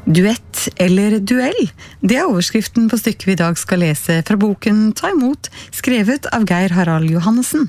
Duett eller duell, det overskriften på stykket vi I dag skal lese fra boken Ta imot, skrevet av Geir Harald Johannesen.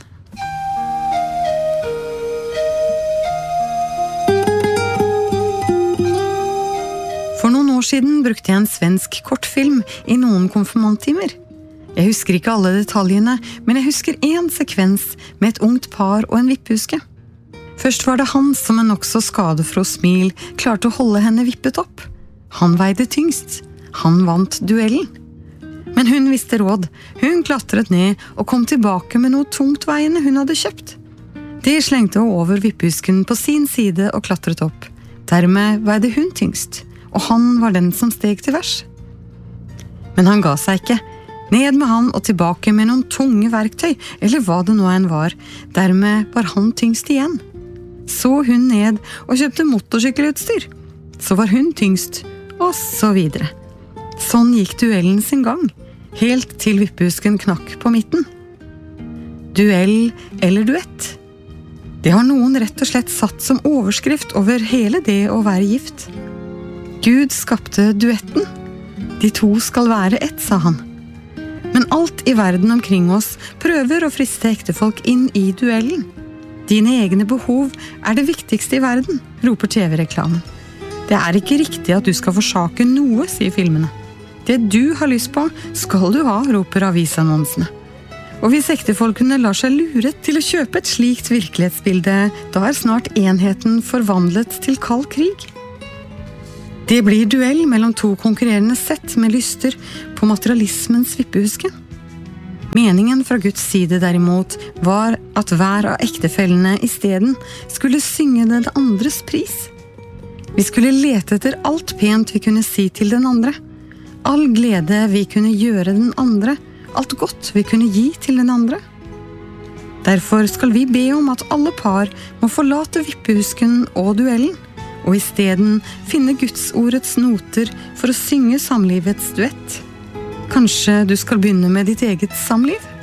For noen år siden brukte jeg en svensk kortfilm I noen konfirmanttimer. Jeg husker ikke alle detaljene, men jeg husker en sekvens med et ungt par og en vippehuske. Først var det han som en nokså skadefro smil klarte å holde henne vippet opp. Han veide tyngst. Han vant duellen. Men hun visste råd. Hun klatret ned og kom tilbake med noe tungtveiende hun hadde kjøpt. Det slengte hun over vippehusken på sin side og klatret opp. Dermed veide hun tyngst, og han var den som steg til værs. Men han ga seg ikke. Ned med han og tilbake med noen tunge verktøy, eller hva det nå enn var. Dermed var han tyngst igjen. Så hun ned og kjøpte motorsykkelutstyr. Så var hun tyngst, og så videre. Sånn gikk duellen sin gang, helt til vippehusken knakk på midten. Duell eller duett. Det har noen rett og slett satt som overskrift over hele det å være gift. Gud skapte duetten. De to skal være ett, sa han. Men alt I verden omkring oss prøver å friste ektefolk inn I duellen. Dine egne behov det viktigste I verden, roper TV-reklamen. Det ikke riktig at du skal forsake noe, sier filmene. Det du har lyst på, skal du ha, roper avisannonsene. Og hvis ektefolkene lar seg lure til å kjøpe et slikt virkelighetsbilde, da snart enheten forvandlet til kald krig. Det blir duell mellom to konkurrerende sett med lyster på materialismens vippehuske. Meningen fra Guds side derimot var at hver av ektefellene I stedet skulle synge den andres pris. Vi skulle lete etter alt pent vi kunne si til den andre. All glede vi kunne gjøre den andre. Alt godt vi kunne gi til den andre. Derfor skal vi be om at alle par må forlate vippehusken og duellen, og I stedet finne Guds ordets noter for å synge samlivets duett. Kanskje du skal begynne med ditt eget samliv?